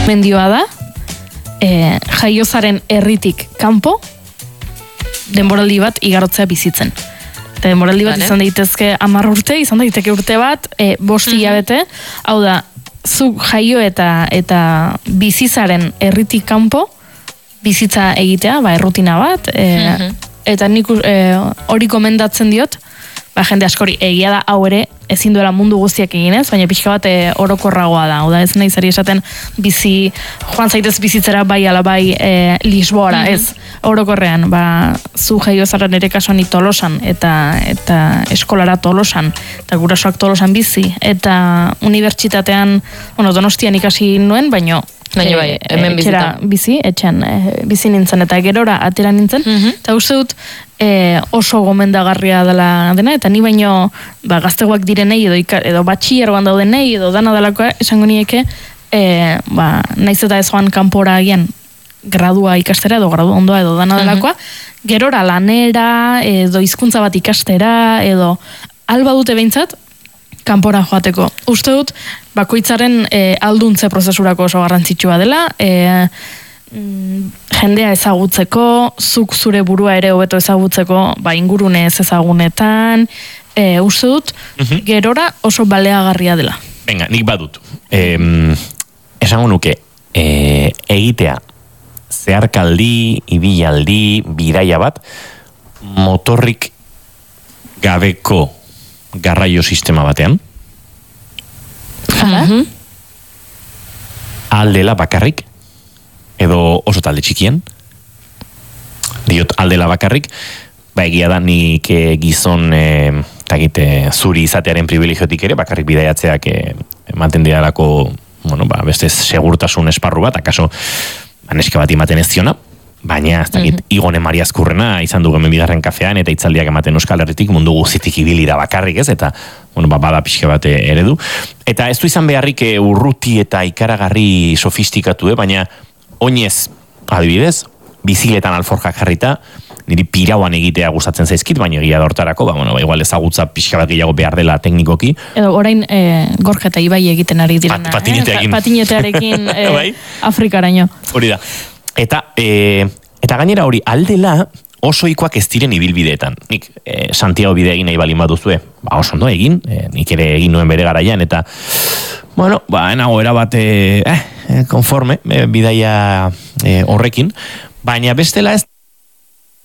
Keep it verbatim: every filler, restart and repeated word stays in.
Mendioa da, e, jaiozaren herritik kanpo, denboraldi bat igarotzea bizitzen. Eta denboraldi bat izan daitezke hamar urte, izan daiteke urte bat, e, bost hilabete, hau da, zu jaio eta eta bizizaren herritik kanpo, bizitza egitea, ba, errutina bat, e, eta nik hori komendatzen diot, ba, jende askori egia da hau ere ezin duela mundu guztiak eginez, baina pixka bat e, orokorragoa da. Oda ez nahi zari esaten bizi, joan zaitez bizitzera bai ala bai e, Lisboara, mm-hmm. ez orokorrean, ba, zu jaiozaren ere kasuan Tolosan, eta, eta eskolara Tolosan, eta gurasoak Tolosan bizi, eta unibertsitatean, bueno, Donostian ikasi nuen, baino Baina bai, hemen bizita. Bizi, etxean, e, bizi nintzen, eta gerora atera nintzen, mm-hmm. eta uste dut e, oso gomendagarria dela dena, eta ni baino ba, gaztegoak direnei, edo, edo batxierroan daudenei, edo dana delakoa, esango nieke, e, ba, naiz eta ez joan kanpora agian gradua ikastera, edo gradu ondoa, edo dana delakoa, mm-hmm. gerora lanera, edo hizkuntza bat ikastera, edo alba dute behintzat, kanpora joateko. Uste dut, bakoitzaren e, alduntze prozesurako oso garrantzitsua dela, e, mm, jendea ezagutzeko, zuk zure burua ere hobeto ezagutzeko, ba, ingurune ez ezagunetan, e, uste dut, uh-huh. gerora oso baleagarria dela. Venga, nik badut. E, esango nuke, e, egitea, zeharkaldi, ibilaldi, bidaia bat, motorrik gabeko garraio sistema batean. Uh-huh. Aldela bakarrik, edo oso talde txikien. Diot aldela bakarrik, ba egia da nik e, gizon e, tagite, zuri izatearen privilegiotik ere, bakarrik bidaiatzeak e, ematen diralako, bueno, ba, beste segurtasun esparru bat, akaso aneska bat ematen ez ziona, baina, ez dakit, mm-hmm. Igone Mariazkurrena izan du hemen bigarren kafean, eta itzaldiak ematen Euskal Herritik mundu guztitik ibili da bakarrik, ez, eta, bueno, ba, bada pixka bat eredu. Eta ez du izan beharrik urruti eta ikaragarri sofistikatu, eh? Baina, oinez, adibidez, biziletan alforjak jarrita, niri pirauan egitea gustatzen zaizkit, baina egia da hortarako, ba, bueno, ba, igual ezagutza pixka bat gehiago behar dela teknikoki. Edo, orain, e, Gorka eta Ibai egiten ari direna. Pat, patinetearekin. Eh? Patinetearekin e, bai? Afrikaraino. Hori da. Eta, e, eta gainera hori, aldela osoikoak ez diren ibilbideetan. Nik e, Santiago bide egin nahi balin baduzue, ba oso ondo egin, e, nik ere egin nuen bere garaian, eta, bueno, ba, enago erabat, e, eh, konforme, e, bidaia e, horrekin, baina bestela ez